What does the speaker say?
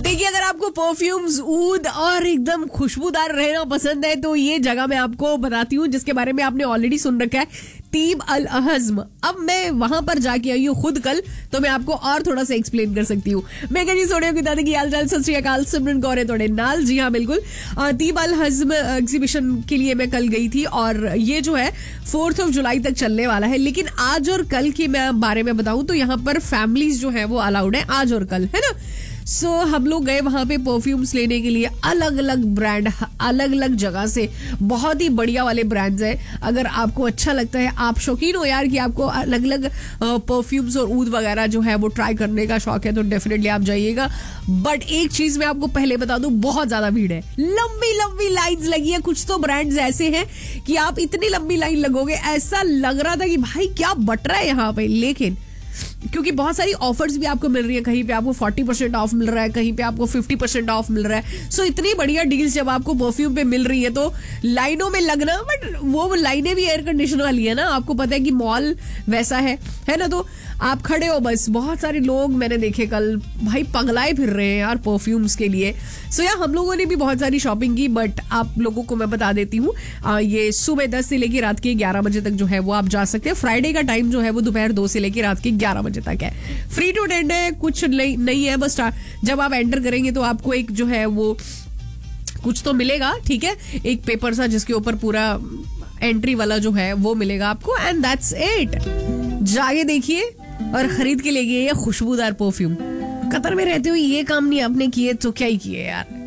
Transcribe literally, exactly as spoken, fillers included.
देखिए, अगर आपको परफ्यूम्स, ऊद और एकदम खुशबूदार रहना पसंद है तो ये जगह मैं आपको बताती हूँ जिसके बारे में आपने ऑलरेडी सुन रखा है, तीब अल हज़्म। अब मैं वहां पर जाके आई हूँ खुद कल, तो मैं आपको और थोड़ा सा एक्सप्लेन कर सकती हूँ। मैं कह जी सोनिया की दादी की हाल चाल, सत श्री अकाल, सिमरन कौर है थोड़े नाल। जी हाँ बिल्कुल, तीब अल हज़्म एग्जीबिशन के लिए मैं कल गई थी और ये जो है फोर्थ ऑफ जुलाई तक चलने वाला है। लेकिन आज और कल के मैं बारे में बताऊं तो यहाँ पर फैमिलीज जो है वो अलाउड है आज और कल, है ना। सो so, हम लोग गए वहां पे परफ्यूम्स लेने के लिए, अलग अलग ब्रांड, अलग अलग जगह से, बहुत ही बढ़िया वाले ब्रांड्स हैं। अगर आपको अच्छा लगता है, आप शौकीन हो यार कि आपको अलग अलग परफ्यूम्स और ऊद वगैरह जो है वो ट्राई करने का शौक है, तो डेफिनेटली आप जाइएगा। बट एक चीज मैं आपको पहले बता दूं, बहुत ज्यादा भीड़ है, लंबी लंबी लाइन्स लगी है। कुछ तो ब्रांड्स ऐसे हैं कि आप इतनी लंबी लाइन लगोगे, ऐसा लग रहा था कि भाई क्या बट रहा है यहाँ पे। लेकिन क्योंकि बहुत सारी ऑफर्स भी आपको मिल रही है, कहीं पे आपको चालीस परसेंट ऑफ मिल रहा है, कहीं पे आपको पचास परसेंट ऑफ मिल रहा है। सो so, इतनी बढ़िया डील्स जब आपको परफ्यूम पे मिल रही है तो लाइनों में लगना, बट वो लाइनें भी एयर कंडीशन वाली है ना, आपको पता है कि मॉल वैसा है है ना, तो आप खड़े हो बस। बहुत सारे लोग मैंने देखे कल, भाई पगलाए फिर रहे हैं यार परफ्यूम्स के लिए। सो so, यार हम लोगों ने भी बहुत सारी शॉपिंग की, बट आप लोगों को मैं बता देती हूँ, ये सुबह दस से लेकर रात के ग्यारह बजे तक जो है वो आप जा सकते हैं। फ्राइडे का टाइम जो है वो दोपहर दो से लेकर रात के ग्यारह बजे तक है। फ्री टू अटेंड है, कुछ नहीं, नहीं है, बस जब आप एंटर करेंगे तो आपको एक जो है वो कुछ तो मिलेगा, ठीक है, एक पेपर सा जिसके ऊपर पूरा एंट्री वाला जो है वो मिलेगा आपको, एंड दैट्स इट। जाके देखिए और खरीद के लेके ये खुशबूदार परफ्यूम। कतर में रहते हुए ये काम नहीं आपने किए तो क्या ही किए यार।